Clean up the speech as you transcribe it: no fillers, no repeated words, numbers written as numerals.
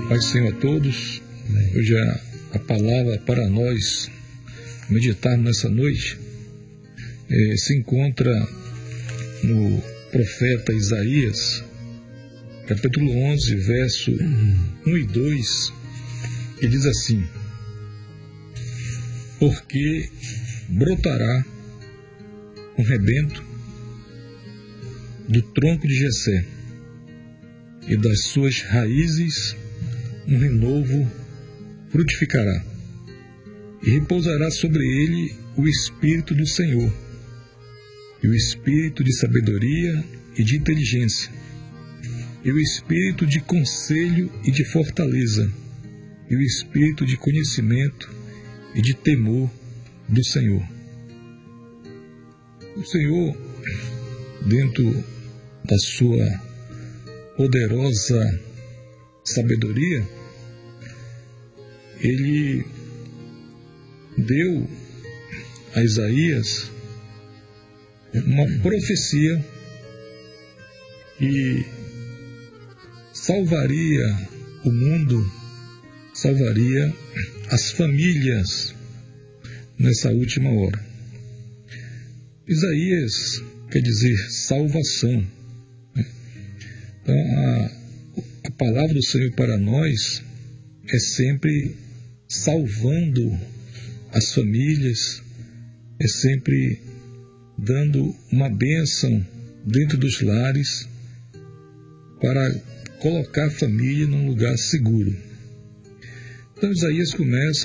Paz do Senhor a todos. Hoje a palavra para nós meditar nessa noite se encontra no profeta Isaías, capítulo 11, verso 1 e 2, que diz assim: porque brotará um rebento do tronco de Jessé, e das suas raízes um renovo frutificará, e repousará sobre ele o Espírito do Senhor, e o Espírito de sabedoria e de inteligência, e o Espírito de conselho e de fortaleza, e o Espírito de conhecimento e de temor do Senhor. O Senhor, dentro da sua poderosa sabedoria, Ele deu a Isaías uma profecia que salvaria o mundo, salvaria as famílias nessa última hora. Isaías quer dizer salvação. Então, a palavra do Senhor para nós é sempre salvando as famílias, é sempre dando uma bênção dentro dos lares para colocar a família num lugar seguro. Então, Isaías começa